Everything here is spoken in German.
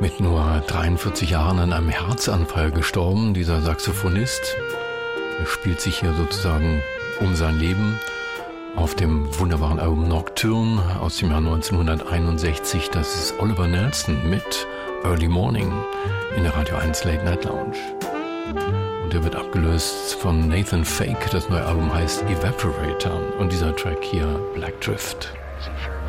mit nur 43 Jahren an einem Herzanfall gestorben, dieser Saxophonist. Er spielt sich hier sozusagen um sein Leben auf dem wunderbaren Album Nocturne aus dem Jahr 1961. Das ist Oliver Nelson mit Early Morning in der Radio 1 Late Night Lounge. Und er wird abgelöst von Nathan Fake. Das neue Album heißt Evaporator und dieser Track hier Black Drift.